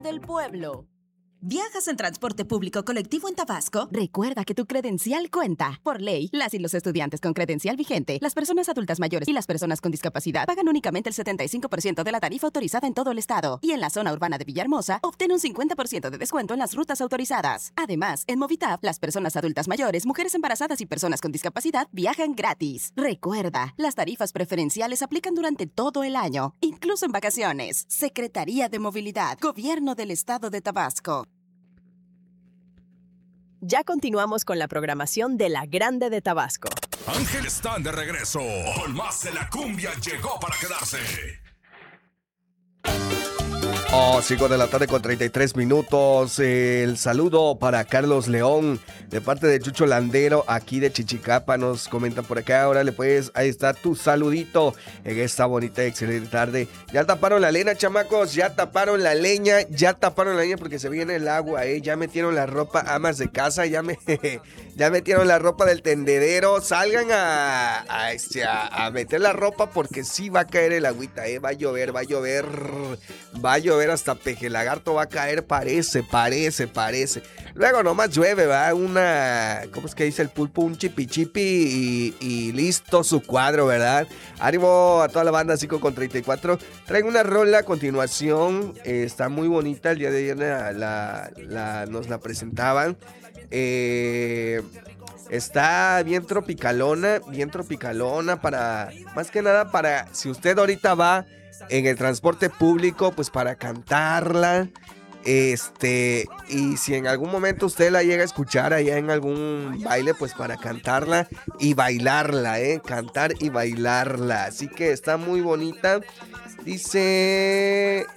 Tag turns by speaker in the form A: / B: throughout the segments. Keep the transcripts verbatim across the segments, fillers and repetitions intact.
A: del pueblo.
B: ¿Viajas en transporte público colectivo en Tabasco?
C: Recuerda que tu credencial cuenta. Por ley, las y los estudiantes con credencial vigente, las personas adultas mayores y las personas con discapacidad pagan únicamente el setenta y cinco por ciento de la tarifa autorizada en todo el estado. Y en la zona urbana de Villahermosa, obtén un cincuenta por ciento de descuento en las rutas autorizadas. Además, en Movitap, las personas adultas mayores, mujeres embarazadas y personas con discapacidad viajan gratis. Recuerda, las tarifas preferenciales aplican durante todo el año, incluso en vacaciones. Secretaría de Movilidad, Gobierno del Estado de Tabasco.
A: Ya continuamos con la programación de La Grande de Tabasco.
D: Ángel están de regreso. Con más de la cumbia llegó para quedarse.
E: Oh, cinco de la tarde con treinta y tres minutos. El saludo para Carlos León, de parte de Chucho Landero, aquí de Chichicapa. Nos comentan por acá. Órale, pues, ahí está tu saludito en esta bonita y excelente tarde. Ya taparon la leña, chamacos. Ya taparon la leña. Ya taparon la leña porque se viene el agua, ¿eh? Ya metieron la ropa, amas de casa. Ya me... Ya metieron la ropa del tendedero. Salgan a, a, este, a, a meter la ropa porque sí va a caer el agüita, ¿eh? Va a llover, va a llover. Va a llover hasta Peje Lagarto va a caer, parece, parece, parece. Luego nomás llueve, va una, ¿cómo es que dice el pulpo? Un chipi chipi y, y listo su cuadro, ¿verdad? Ánimo a toda la banda, cinco con treinta y cuatro. Traigo una rola a continuación, eh, está muy bonita, el día de ayer la, la, la, nos la presentaban. Eh, está bien tropicalona, bien tropicalona para, más que nada para, si usted ahorita va en el transporte público, pues para cantarla, este, y si en algún momento usted la llega a escuchar allá en algún baile, pues para cantarla y bailarla, eh, cantar y bailarla, así que está muy bonita. Dice,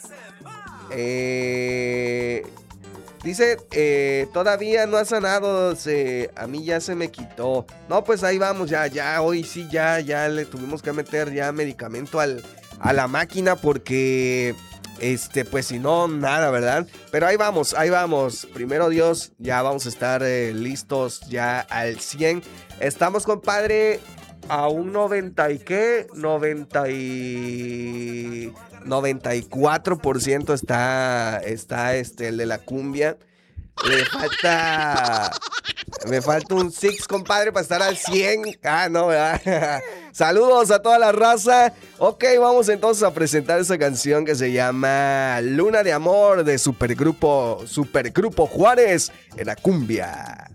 E: eh... Dice, eh, todavía no ha sanado, se, a mí ya se me quitó. No, pues ahí vamos, ya, ya, hoy sí, ya, ya le tuvimos que meter ya medicamento al, a la máquina porque, este, pues si no, nada, ¿verdad? Pero ahí vamos, ahí vamos. Primero Dios, ya vamos a estar eh, listos ya al cien. Estamos, compadre, a un noventa y qué, noventa y... noventa y cuatro por ciento está, está este, el de la cumbia. Le falta, me falta un six, compadre, para estar al cien. Ah, no, ¿verdad? Saludos a toda la raza. Ok, vamos entonces a presentar esa canción que se llama Luna de Amor de Supergrupo, Supergrupo Juárez en la cumbia.